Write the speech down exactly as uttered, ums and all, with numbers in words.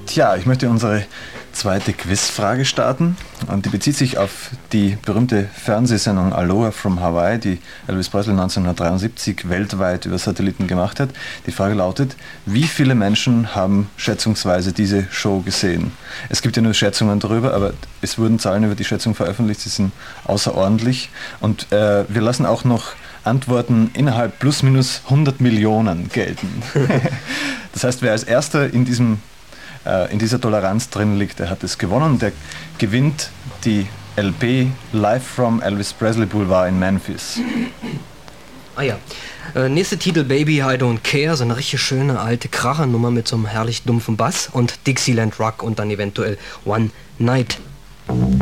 Tja, ich möchte unsere zweite Quizfrage starten und die bezieht sich auf die berühmte Fernsehsendung Aloha from Hawaii, die Elvis Presley neunzehnhundertdreiundsiebzig weltweit über Satelliten gemacht hat. Die Frage lautet, wie viele Menschen haben schätzungsweise diese Show gesehen? Es gibt ja nur Schätzungen darüber, aber es wurden Zahlen über die Schätzung veröffentlicht, die sind außerordentlich und äh, wir lassen auch noch Antworten innerhalb plus minus hundert Millionen gelten. Das heißt, wer als erster in diesem in dieser Toleranz drin liegt, der hat es gewonnen. Der gewinnt die L P Live from Elvis Presley Boulevard in Memphis. Ah ja, äh, nächste Titel Baby I Don't Care, so eine richtig schöne alte Krachernummer mit so einem herrlich dumpfen Bass und Dixieland Rock und dann eventuell One Night.